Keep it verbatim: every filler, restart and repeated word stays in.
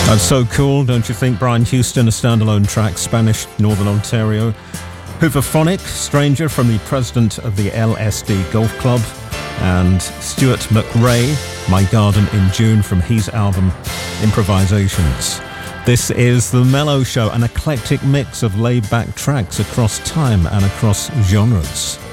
That's so cool, don't you think? Brian Houston, a standalone track, Spanish, Northern Ontario. Hooverphonic, Stranger from the president of the L S D Golf Club. And Stuart McRae, My Garden in June from his album Improvisations. This is The Mellow Show, an eclectic mix of laid-back tracks across time and across genres.